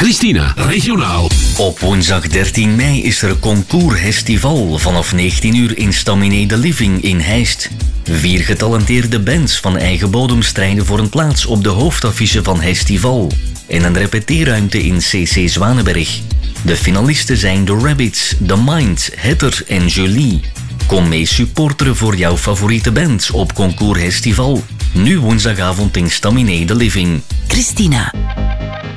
Christina, regionaal. Op woensdag 13 mei is er Concours Festival vanaf 19 uur in Staminé de Living in Heist. 4 getalenteerde bands van eigen bodem strijden voor een plaats op de hoofdaffiche van Festival en een repeteerruimte in CC Zwanenberg. De finalisten zijn The Rabbits, The Mind, Hetter en Julie. Kom mee supporteren voor jouw favoriete band op Concours Festival. Nu woensdagavond in Staminé de Living. Christina.